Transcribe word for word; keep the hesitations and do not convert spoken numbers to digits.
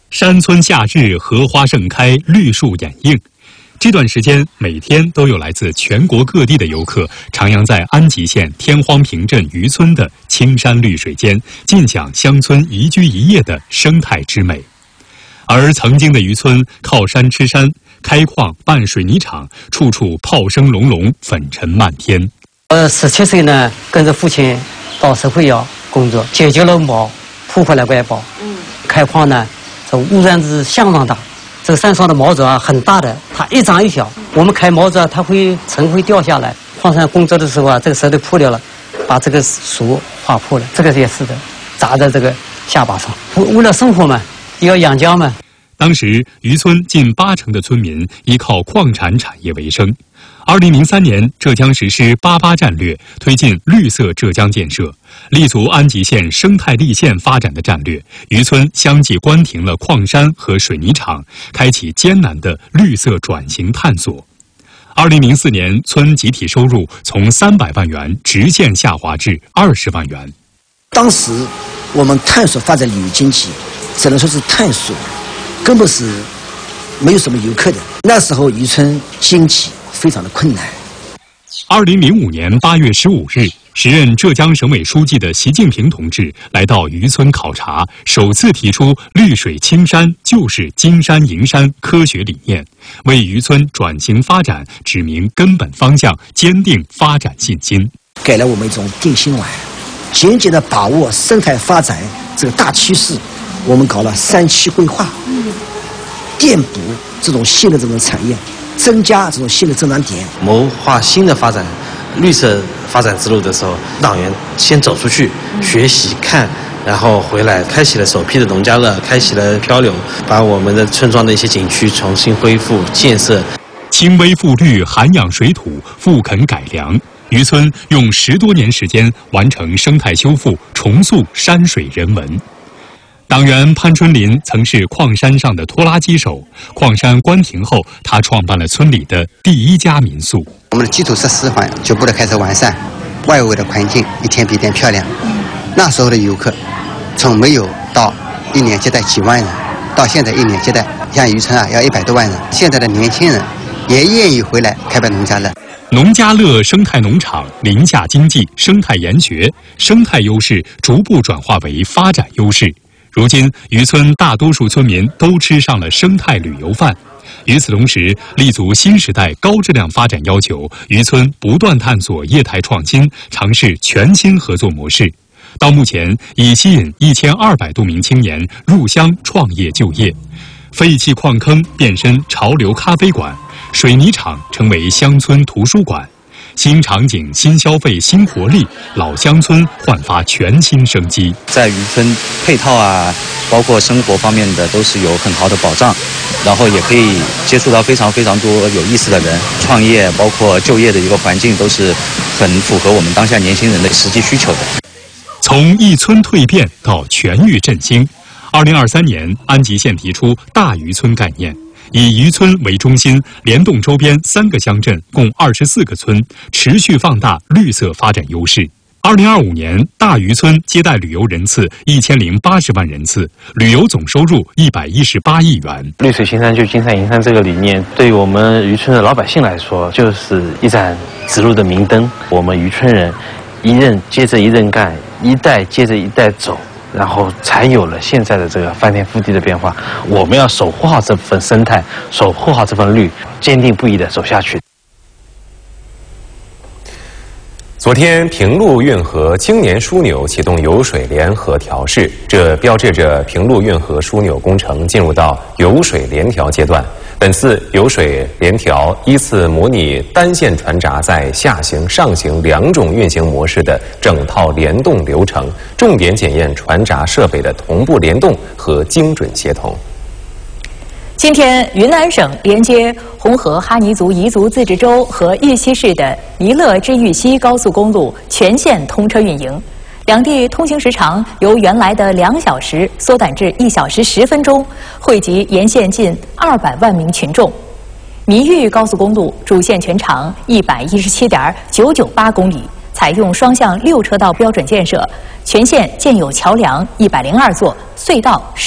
山村夏日，荷花盛开，绿树掩映。这段时间，每天都有来自全国各地的游客徜徉在安吉县天荒坪镇渔村的青山绿水间，尽享乡村宜居一夜的生态之美。而曾经的渔村靠山吃山，开矿办水泥厂，处处炮声隆隆，粉尘漫天。 呃，十七岁呢，跟着父亲到社会窑工作，解决了毛破坏了外包。嗯，开矿呢，这污染是相当大。这个山上的毛子啊，很大的，它一长一小。我们开毛子啊，它会尘会掉下来。矿山工作的时候啊，这个舌头破掉了，把这个树划破了。这个也是的，砸在这个下巴上。为了生活嘛，要养家嘛。 当时渔村近八成的村民依靠矿产产业为生。二零零三年，浙江实施“八八”战略，推进绿色浙江建设，立足安吉县生态立县发展的战略，渔村相继关停了矿山和水泥厂，开启艰难的绿色转型探索。二零零四年，村集体收入从三百万元直线下滑至二十万元。 当时我们探索发展旅游经济，只能说是探索，根本是没有什么游客的。那时候渔村经济非常的困难。 二零零五年八月十五日，时任浙江省委书记的习近平同志来到渔村考察，首次提出“绿水青山就是金山银山”科学理念，为渔村转型发展指明根本方向，坚定发展信心， 给了我们一种定心丸。紧紧地把握生态发展这个大趋势，我们搞了三期规划，填补这种新的这种产业，增加这种新的增长点， 谋划新的发展绿色发展之路的时候，党员先走出去学习看，然后回来开启了首批的农家乐，开启了漂流，把我们的村庄的一些景区重新恢复建设。 轻微复绿，涵养水土，复垦改良，渔村用十多年时间完成生态修复，重塑山水人文。党员潘春林曾是矿山上的拖拉机手，矿山关停后，他创办了村里的第一家民宿。 我们的基础设施环逐步的开始完善，外围的环境一天比一天漂亮。那时候的游客，从没有到一年接待几万人，到现在一年接待像渔村啊要一百多万人。现在的年轻人也愿意回来开办农家乐。 农家乐生态农场、林下经济、生态研学，生态优势逐步转化为发展优势。如今，渔村大多数村民都吃上了生态旅游饭。与此同时，立足新时代高质量发展要求，渔村不断探索业态创新，尝试全新合作模式。到目前，已吸引一千二百多名青年入乡创业就业。废弃矿坑变身潮流咖啡馆，水泥厂成为乡村图书馆。新场景、新消费、新活力，老乡村焕发全新生机。 在渔村配套啊，包括生活方面的都是有很好的保障，然后也可以接触到非常非常多有意思的人，创业包括就业的一个环境都是很符合我们当下年轻人的实际需求的。 从一村蜕变到全域振兴，二零二三年，安吉县提出大渔村概念。以渔村为中心，联动周边三个乡镇，共二十四个村，持续放大绿色发展优势。二零二五年，大渔村接待旅游人次一千零八十万人次，旅游总收入一百一十八亿元。 绿水青山就是金山银山这个理念，对于我们渔村的老百姓来说，就是一盏指路的明灯。我们渔村人一任接着一任干，一代接着一代走。然后才有了现在的这个翻天覆地的变化。我们要守护好这份生态，守护好这份绿，坚定不移地走下去。 昨天，平陆运河青年枢纽启动油水联合调试，这标志着平陆运河枢纽工程进入到油水联调阶段。本次油水联调依次模拟单线船闸在下行、上行两种运行模式的整套联动流程，重点检验船闸设备的同步联动和精准协同。 今天，云南省连接红河哈尼族彝族自治州和玉溪市的弥勒至玉溪高速公路全线通车运营，两地通行时长由原来的两小时缩短至一小时十分钟，惠及沿线近二百万名群众。弥玉高速公路主线全长一百一十七点九九八公里，采用双向六车道标准建设，全线建有桥梁一百零二座，隧道